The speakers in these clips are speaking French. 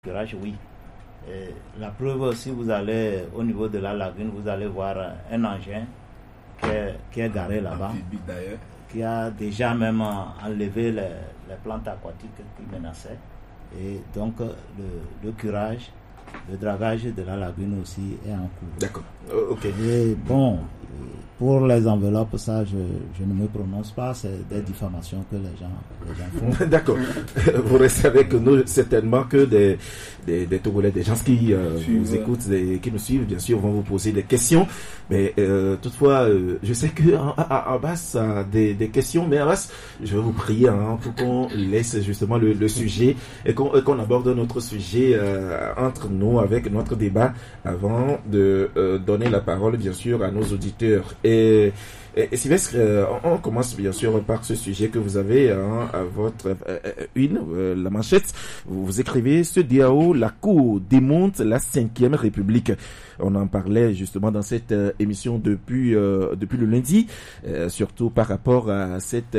curage, oui. La preuve, si vous allez au niveau de la lagune, vous allez voir un engin qui est garé là-bas, qui a déjà même enlevé les plantes aquatiques qui menaçaient. Et donc, le curage, le dragage de la lagune aussi est en cours. D'accord. Ok. Et bon, pour les enveloppes, ça, je ne me prononce pas. C'est des diffamations que les gens font. D'accord. Vous restez avec nous, certainement que des Togolais, des gens qui nous écoutent et qui nous suivent, bien sûr, vont vous poser des questions. Mais toutefois, je sais que Abbas a des questions, mais Abbas, je vais vous prier pour qu'on laisse justement le sujet et qu'on aborde notre sujet entre nous avec notre débat avant de donner la parole, bien sûr, à nos auditeurs. Et Sylvestre, on commence bien sûr par ce sujet que vous avez à votre la manchette. Vous écrivez: ce DAO, la Cour démonte la 5e République. On en parlait justement dans cette émission depuis le lundi, surtout par rapport à cette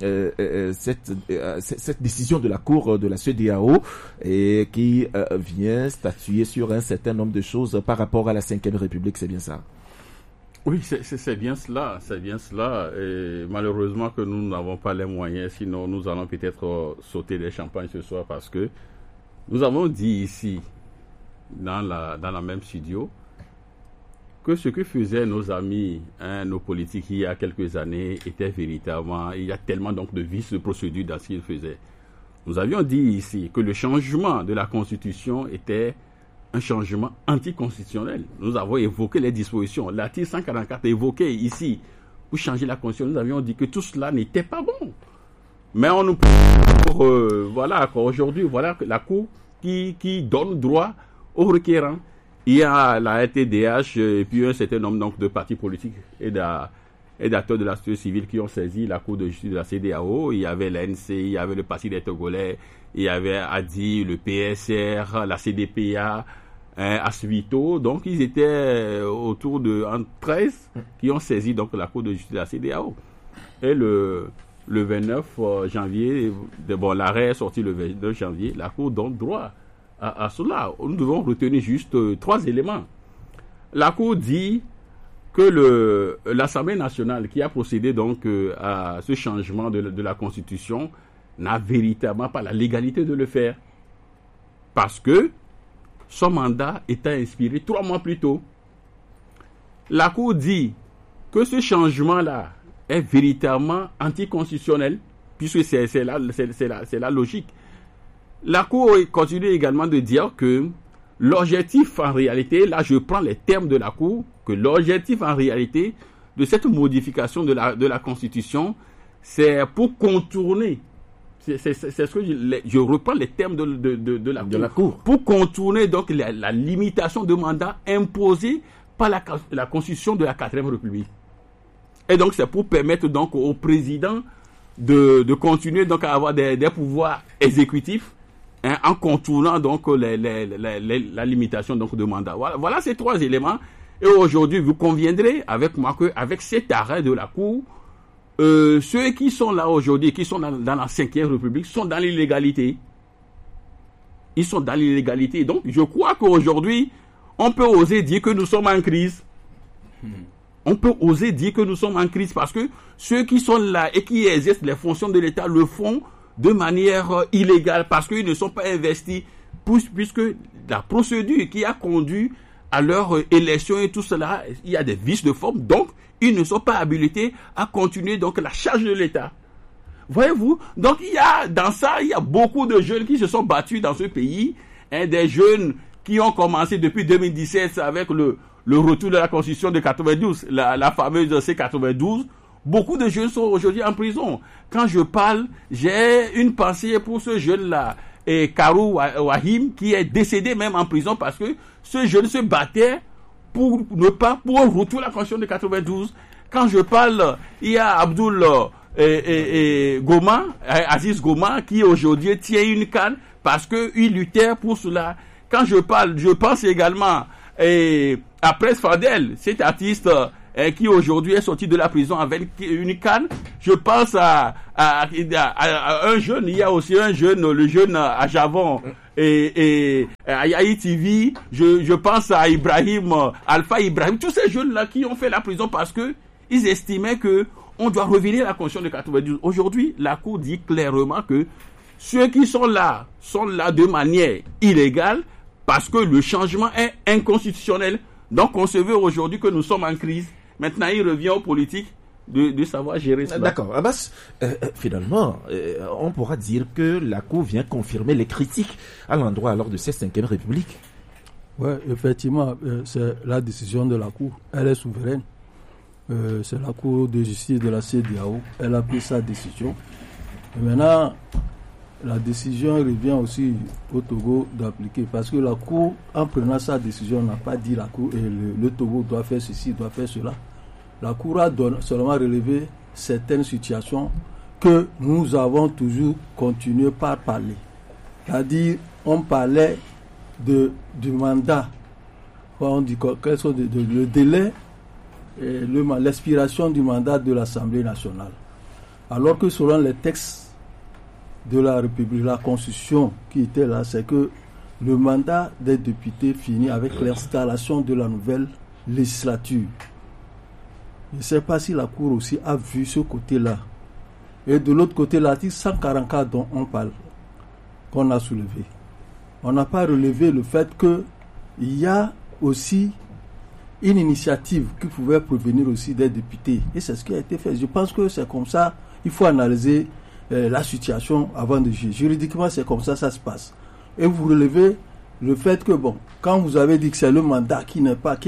décision de la Cour de la CEDEAO et qui vient statuer sur un certain nombre de choses par rapport à la 5e République. C'est bien ça? Oui, c'est bien cela, et malheureusement que nous n'avons pas les moyens, sinon nous allons peut-être sauter des champagnes ce soir, parce que nous avons dit ici, dans la même studio, que ce que faisaient nos amis, nos politiques il y a quelques années, était véritablement, il y a tellement donc de vices de procédure dans ce qu'ils faisaient. Nous avions dit ici que le changement de la Constitution était un changement anticonstitutionnel. Nous avons évoqué les dispositions. L'article 144 évoqué ici pour changer la Constitution. Nous avions dit que tout cela n'était pas bon. Mais on nous voilà, aujourd'hui, voilà la Cour qui donne droit aux requérants. Il y a la RTDH et puis un certain nombre donc, de partis politiques et d'acteurs de la société civile qui ont saisi la Cour de justice de la CEDEAO. Il y avait l'ANC, il y avait le Parti des Togolais, il y avait ADI, le PSR, la CDPA, Asvito. Donc, ils étaient autour de 13 qui ont saisi donc, la Cour de justice de la CEDEAO. Et le 29 janvier, l'arrêt est sorti le 29 janvier, la Cour donne droit à cela. Nous devons retenir juste 3 éléments. La Cour dit que l'Assemblée nationale qui a procédé donc à ce changement de la Constitution n'a véritablement pas la légalité de le faire, parce que son mandat était inspiré 3 mois plus tôt. La Cour dit que ce changement-là est véritablement anticonstitutionnel, puisque c'est la logique. La Cour continue également de dire que l'objectif en réalité, là je prends les termes de la Cour, que l'objectif en réalité de cette modification de la Constitution, c'est pour contourner, c'est ce que je reprends les termes de la Cour, pour contourner donc la limitation de mandat imposée par la Constitution de la 4e République. Et donc c'est pour permettre donc au président de continuer donc à avoir des pouvoirs exécutifs, en contournant donc la limitation donc de mandat. Voilà ces 3 éléments. Et aujourd'hui, vous conviendrez avec moi qu'avec cet arrêt de la Cour, ceux qui sont là aujourd'hui, qui sont dans la 5e République, sont dans l'illégalité. Ils sont dans l'illégalité. Donc, je crois qu'aujourd'hui, on peut oser dire que nous sommes en crise. On peut oser dire que nous sommes en crise parce que ceux qui sont là et qui exercent les fonctions de l'État le font de manière illégale parce qu'ils ne sont pas investis, puisque la procédure qui a conduit à leur élection et tout cela, il y a des vices de forme, donc ils ne sont pas habilités à continuer donc la charge de l'État. Voyez-vous, donc il y a beaucoup de jeunes qui se sont battus dans ce pays, des jeunes qui ont commencé depuis 2017 avec le retour de la Constitution de 92, la fameuse C92. Beaucoup de jeunes sont aujourd'hui en prison. Quand je parle, j'ai une pensée pour ce jeune-là, Karou Wahim, qui est décédé même en prison parce que ce jeune se battait pour retour la Constitution de 92. Quand je parle, il y a Abdoul Goma, Aziz Goma, qui aujourd'hui tient une canne parce qu'il luttait pour cela. Quand je parle, je pense également à Prince Fadel, cet artiste qui aujourd'hui est sorti de la prison avec une canne. Je pense à un jeune, il y a aussi un jeune, le jeune à Javon et à Yahi TV. Je pense à Ibrahim, Alpha Ibrahim, tous ces jeunes-là qui ont fait la prison parce que ils estimaient que on doit revenir à la Constitution de 92. Aujourd'hui, la Cour dit clairement que ceux qui sont là de manière illégale parce que le changement est inconstitutionnel. Donc, on se veut aujourd'hui que nous sommes en crise. Maintenant, il revient aux politiques de savoir gérer cela. D'accord. Abbas, finalement, on pourra dire que la Cour vient confirmer les critiques à l'endroit alors de cette 5e République. Oui, effectivement, c'est la décision de la Cour. Elle est souveraine. C'est la Cour de justice de la CEDEAO. Elle a pris sa décision. Et maintenant, la décision revient aussi au Togo d'appliquer. Parce que la Cour, en prenant sa décision, n'a pas dit la Cour et le Togo doit faire ceci, doit faire cela. La Cour a seulement relevé certaines situations que nous avons toujours continué par parler. C'est-à-dire, on parlait du mandat. On dit quel sont le délai et l'expiration du mandat de l'Assemblée nationale. Alors que selon les textes de la République, la Constitution qui était là, c'est que le mandat des députés finit avec l'installation de la nouvelle législature. Je ne sais pas si la Cour aussi a vu ce côté-là. Et de l'autre côté, l'article 144 dont on parle, qu'on a soulevé. On n'a pas relevé le fait qu'il y a aussi une initiative qui pouvait provenir aussi des députés. Et c'est ce qui a été fait. Je pense que c'est comme ça. Il faut analyser la situation avant de juger. Juridiquement, c'est comme ça se passe. Et vous relevez le fait que, bon, quand vous avez dit que c'est le mandat qui n'est pas,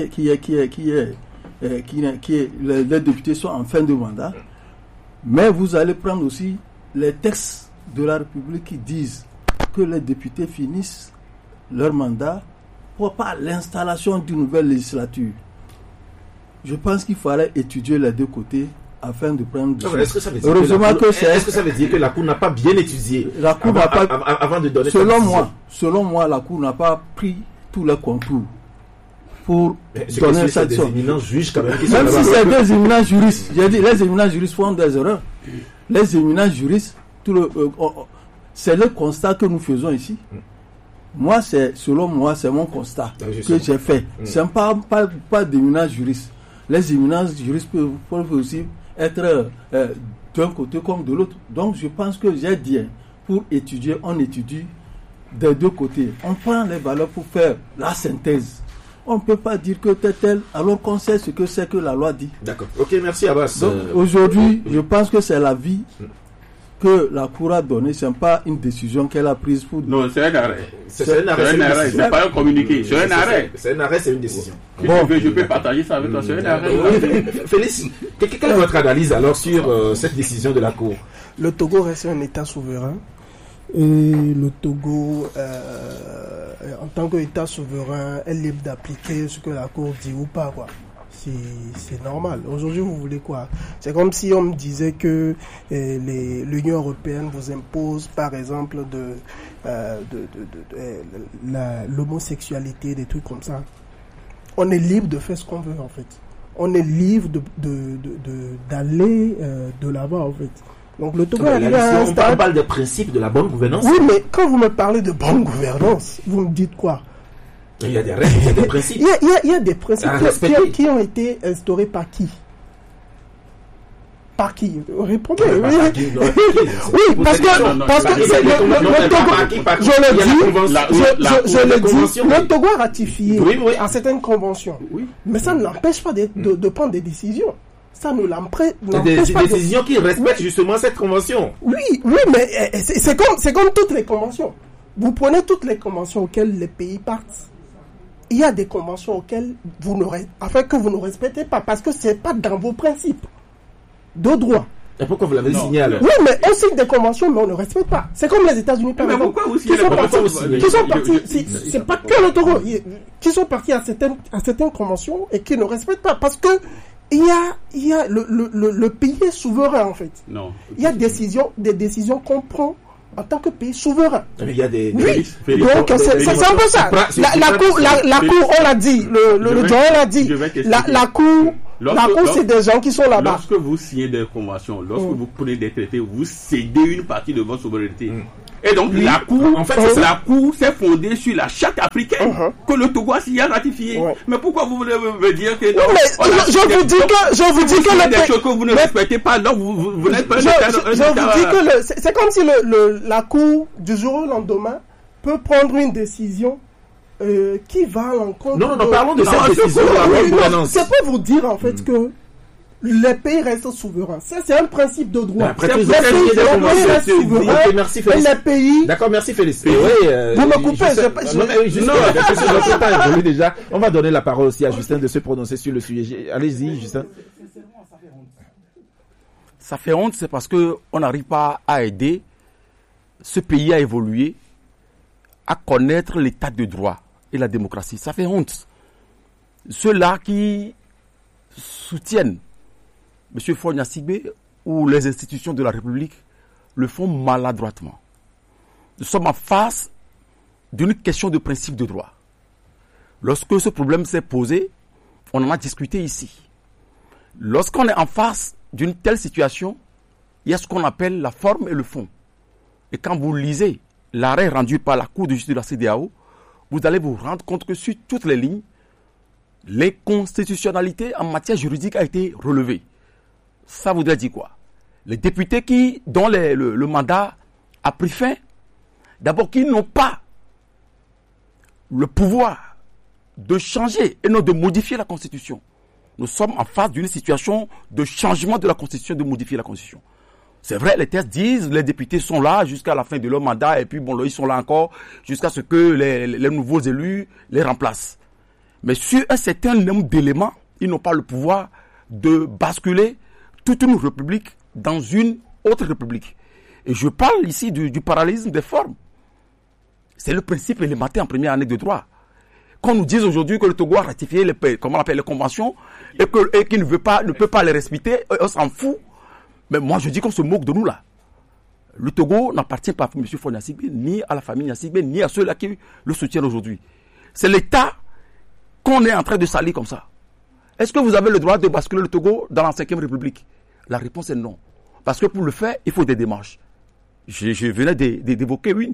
les députés sont en fin de mandat, mais vous allez prendre aussi les textes de la République qui disent que les députés finissent leur mandat par l'installation d'une nouvelle législature. Je pense qu'il fallait étudier les deux côtés afin de prendre des est-ce que ça veut dire est-ce que ça veut dire que la Cour n'a pas bien étudié la Cour n'a pas avant de donner selon moi, la Cour n'a pas pris tous les contours pour donner cette décision. Des éminents juges quand même même si c'est des éminents juristes, j'ai dit les éminents juristes font des erreurs. Les éminents juristes, c'est le constat que nous faisons ici. Moi, selon moi, c'est mon constat que j'ai fait. C'est pas d'éminents juristes. Les éminents juristes peuvent aussi être d'un côté comme de l'autre. Donc, je pense que j'ai dit, pour étudier, on étudie des deux côtés. On prend les valeurs pour faire la synthèse. On ne peut pas dire que tel, alors qu'on sait ce que c'est que la loi dit. D'accord. Ok, merci Abbas. Donc, aujourd'hui, je pense que c'est l'avis que la Cour a donné, ce n'est pas une décision qu'elle a prise pour... Non, c'est un arrêt. C'est un arrêt, c'est pas un communiqué, c'est un arrêt. C'est un arrêt, c'est une décision. Je peux partager ça avec toi, c'est un arrêt. Félix, quelle est votre analyse alors sur cette décision de la Cour? Le Togo reste un État souverain. Et le Togo, en tant qu'État souverain, est libre d'appliquer ce que la Cour dit ou pas, quoi. C'est normal. Aujourd'hui, vous voulez quoi? C'est comme si on me disait que l'Union européenne vous impose, par exemple, l'homosexualité, des trucs comme ça. On est libre de faire ce qu'on veut, en fait. On est libre d'aller de l'avant, en fait. Donc le Togo on parle des principes de la bonne gouvernance. Oui, mais quand vous me parlez de bonne gouvernance, vous me dites quoi? Il y a des règles, il y a des principes. Il y a des principes qui ont été instaurés par qui? Par qui? Répondez. Oui, parce que le Togo a ratifié à certaines conventions. Mais ça ne l'empêche pas de prendre des décisions. Ça ne l'empêche pas. Des décisions qui respectent justement cette convention. Oui, mais c'est comme toutes les conventions. Vous prenez toutes les conventions auxquelles les pays partent. Il y a des conventions auxquelles vous ne respectez pas parce que c'est pas dans vos principes de droit. Et pourquoi vous l'avez signé alors? Oui, mais on signe des conventions, mais on ne respecte pas. C'est comme les États-Unis, par exemple, qui sont partis. C'est pas que le Togo, qui sont partis à certaines conventions et qui ne respectent pas parce que il y a le pays est souverain en fait. Non. Il y a des décisions qu'on prend en tant que pays souverain. Il y a des donc c'est un peu ça. La cour, on l'a dit, le Joël l'a dit. La cour La Cour, c'est des gens qui sont là-bas. Lorsque vous signez des conventions, lorsque vous prenez des traités, vous cédez une partie de votre souveraineté. Et donc, la Cour, la Cour s'est fondée sur la charte africaine que le Togo a signé, ratifié. Mais pourquoi vous voulez me dire que non, je vous dis que des choses que vous ne respectez pas, donc vous n'êtes pas je vous dis que c'est comme si la Cour, du jour au lendemain, peut prendre une décision qui va à l'encontre. Non, parlons de cette décision. C'est pour vous dire en fait que les pays restent souverains. Ça, c'est un principe de droit. Après les pays restent souverains. Merci Félix. Les pays. D'accord, merci Félix. Vous me coupez. Non, déjà. On va donner la parole aussi à Justin de se prononcer sur le sujet. Allez-y, Justin. Ça fait honte, c'est parce que on n'arrive pas à aider ce pays à évoluer, à connaître l'état de droit et la démocratie. Ça fait honte. Ceux-là qui soutiennent M. Faure Gnassingbé ou les institutions de la République le font maladroitement. Nous sommes en face d'une question de principe de droit. Lorsque ce problème s'est posé, on en a discuté ici. Lorsqu'on est en face d'une telle situation, il y a ce qu'on appelle la forme et le fond. Et quand vous lisez l'arrêt rendu par la Cour de justice de la CEDEAO, vous allez vous rendre compte que sur toutes les lignes, l'inconstitutionnalité en matière juridique a été relevée. Ça voudrait dire quoi? Les députés dont le mandat a pris fin, d'abord qui n'ont pas le pouvoir de changer et non de modifier la Constitution. Nous sommes en face d'une situation de changement de la Constitution, de modifier la Constitution. C'est vrai, les textes disent les députés sont là jusqu'à la fin de leur mandat et puis bon, ils sont là encore jusqu'à ce que les nouveaux élus les remplacent. Mais sur un certain nombre d'éléments, ils n'ont pas le pouvoir de basculer toute une république dans une autre république. Et je parle ici du parallélisme des formes. C'est le principe élémentaire en première année de droit. Quand on nous dit aujourd'hui que le Togo a ratifié les conventions et qu'il ne peut pas les respecter, on s'en fout. Mais moi je dis qu'on se moque de nous là. Le Togo n'appartient pas à M. Faure Gnassingbé, ni à la famille Gnassingbé, ni à ceux-là qui le soutiennent aujourd'hui. C'est l'État qu'on est en train de salir comme ça. Est-ce que vous avez le droit de basculer le Togo dans la 5e République? La réponse est non. Parce que pour le faire, il faut des démarches. Je venais d'évoquer une.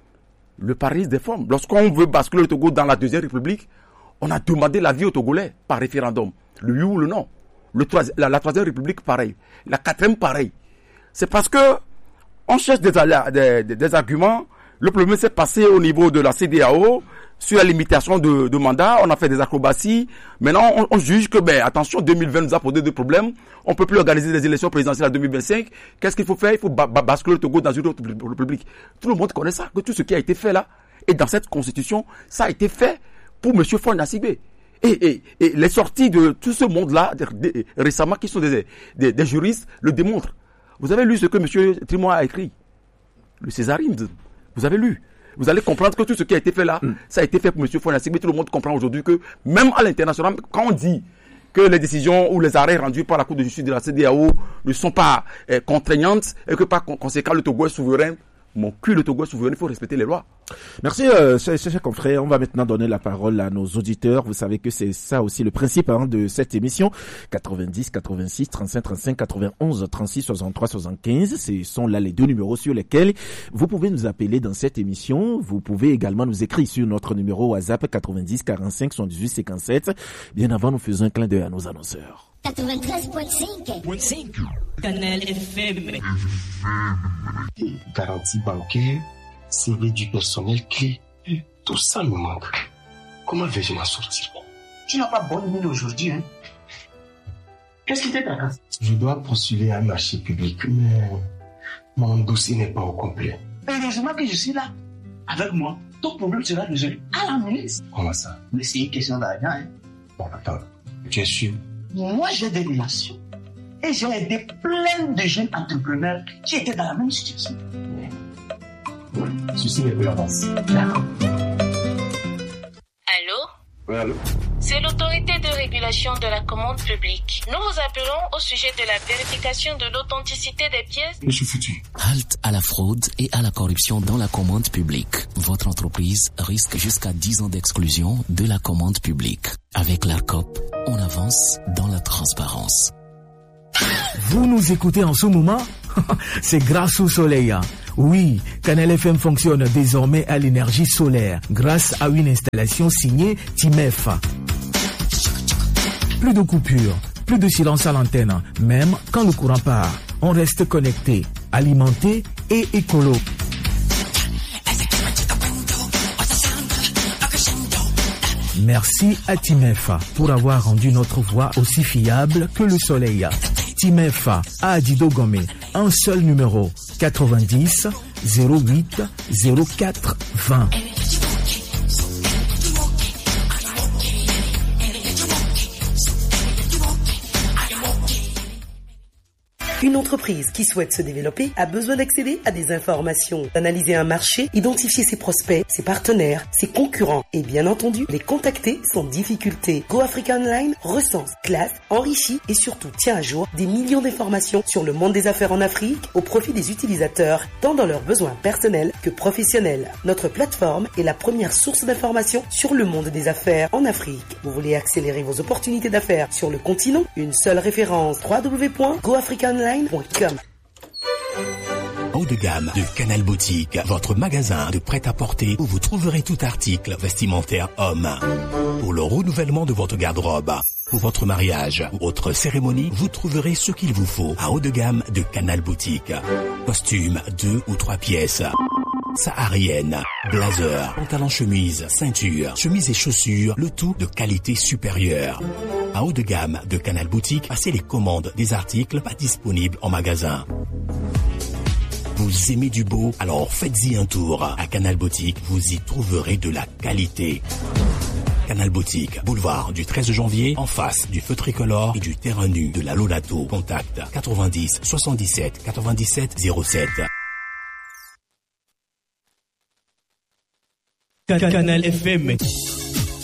Le parallélisme des formes. Lorsqu'on veut basculer le Togo dans la 2e République, on a demandé l'avis aux Togolais par référendum. Le oui ou le non. La 3e République, pareil. La 4e, pareil. C'est parce que on cherche des arguments. Le problème s'est passé au niveau de la CEDEAO sur la limitation de mandat. On a fait des acrobaties. Maintenant, on juge que, attention, 2020 nous a posé des problèmes. On ne peut plus organiser des élections présidentielles en 2025. Qu'est-ce qu'il faut faire? Il faut basculer le Togo dans une autre république. Tout le monde connaît ça, que tout ce qui a été fait là, et dans cette constitution, ça a été fait pour M. Faure Gnassingbé. Et les sorties de tout ce monde-là, récemment, qui sont des juristes, le démontrent. Vous avez lu ce que M. Trimois a écrit? Le césarisme. Vous avez lu? Vous allez comprendre que tout ce qui a été fait là, ça a été fait pour M. Faure Gnassingbé. Tout le monde comprend aujourd'hui que, même à l'international, quand on dit que les décisions ou les arrêts rendus par la Cour de justice de la CEDEAO ne sont pas contraignantes et que par conséquent le Togo est souverain, mon cul, le Togo est souverain, il faut respecter les lois. Merci, chers confrères. On va maintenant donner la parole à nos auditeurs. Vous savez que c'est ça aussi le principe de cette émission. 90, 86, 35, 35, 91, 36, 63, 75. Ce sont là les deux numéros sur lesquels vous pouvez nous appeler dans cette émission. Vous pouvez également nous écrire sur notre numéro WhatsApp 90 45 78 57. Bien avant, nous faisons un clin d'œil à nos annonceurs. 93.5 Canal FM. Garantie bancaire, CV du personnel clé. Tout ça me manque. Comment vais-je m'en sortir? Tu n'as pas bonne mine aujourd'hui, hein? Qu'est-ce qui t'intéresse? Je dois postuler à un marché public, mais mon dossier n'est pas au complet. Heureusement que je suis là. Avec moi, ton problème sera résolu à la minute. Comment ça? Mais c'est une question d'argent, hein? Bon, attends, tu es sûr? Moi, j'ai des relations. Et j'ai aidé plein de jeunes entrepreneurs qui étaient dans la même situation. Ceci n'est plus avance. D'accord. Allô? Oui, allô? C'est l'autorité de régulation de la commande publique. Nous vous appelons au sujet de la vérification de l'authenticité des pièces. Je suis foutu. Halte à la fraude et à la corruption dans la commande publique. Votre entreprise risque jusqu'à 10 ans d'exclusion de la commande publique. Avec l'ARCOP, on avance dans la transparence. Vous nous écoutez en ce moment? C'est grâce au soleil. Oui, Canal FM fonctionne désormais à l'énergie solaire grâce à une installation signée Timef. Plus de coupures, plus de silence à l'antenne, même quand le courant part. On reste connecté, alimenté et écolo. Merci à Timef pour avoir rendu notre voix aussi fiable que le soleil. Timef à Adido Gomé, un seul numéro, 90 08 04 20. Une entreprise qui souhaite se développer a besoin d'accéder à des informations, d'analyser un marché, identifier ses prospects, ses partenaires, ses concurrents et bien entendu les contacter sans difficulté. Go Africa Online recense, classe, enrichit et surtout tient à jour des millions d'informations sur le monde des affaires en Afrique au profit des utilisateurs, tant dans leurs besoins personnels que professionnels. Notre plateforme est la première source d'informations sur le monde des affaires en Afrique. Vous voulez accélérer vos opportunités d'affaires sur le continent? Une seule référence, www.goafricaonline.com. Haut de gamme de Canal Boutique, votre magasin de prêt-à-porter où vous trouverez tout article vestimentaire homme. Pour le renouvellement de votre garde-robe, pour votre mariage ou autre cérémonie, vous trouverez ce qu'il vous faut à haut de gamme de Canal Boutique. Costumes 2 ou 3 pièces, saharienne, blazer, pantalon chemise, ceinture, chemise et chaussures, le tout de qualité supérieure. À haut de gamme de Canal Boutique, passez les commandes des articles pas disponibles en magasin. Vous aimez du beau? Alors faites-y un tour. À Canal Boutique, vous y trouverez de la qualité. Canal Boutique, boulevard du 13 janvier, en face du feu tricolore et du terrain nu de la Lolato. Contact 90 77 97 07. Canal FM.